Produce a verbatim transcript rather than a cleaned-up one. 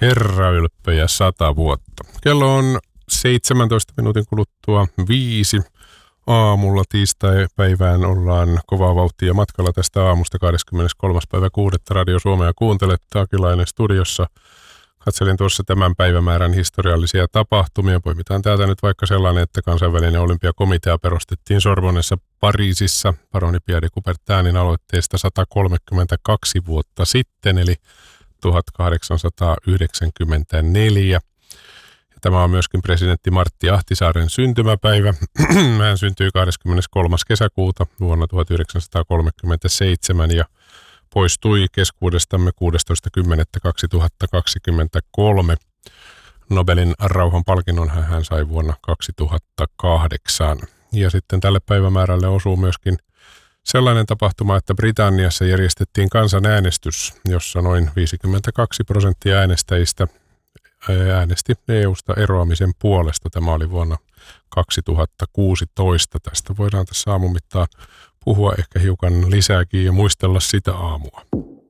Herra ylppöjä sata vuotta. Kello on seitsemäntoista minuutin kuluttua viisi. Aamulla tiistai-päivään ollaan kovaa vauhtia matkalla tästä aamusta kahdeskymmeneskolmas päivä kuudetta Radio Suomea kuuntelet. Takilainen studiossa. Katselin tuossa tämän päivämäärän historiallisia tapahtumia. Poimitaan täältä nyt vaikka sellainen, että kansainvälinen olympiakomitea perustettiin Sorbonnessa Pariisissa paroni Pierre de Coubertinin aloitteesta sata kolmekymmentäkaksi vuotta sitten, eli tuhatkahdeksansataayhdeksänkymmentäneljä. Ja tämä on myöskin presidentti Martti Ahtisaaren syntymäpäivä. Hän syntyi kahdeskymmeneskolmas kesäkuuta vuonna tuhatyhdeksänsataakolmekymmentäseitsemän ja poistui keskuudestamme kuudestoista kymmenettä kaksituhattakaksikymmentäkolme. Nobelin rauhanpalkinnon hän sai vuonna kaksituhattakahdeksan. Ja sitten tälle päivämäärälle osuu myöskin sellainen tapahtuma, että Britanniassa järjestettiin kansanäänestys, jossa noin viisikymmentäkaksi prosenttia äänestäjistä äänesti E U:sta eroamisen puolesta. Tämä oli vuonna kaksituhattakuusitoista. Tästä voidaan tässä aamun mittaan puhua ehkä hiukan lisääkin ja muistella sitä aamua.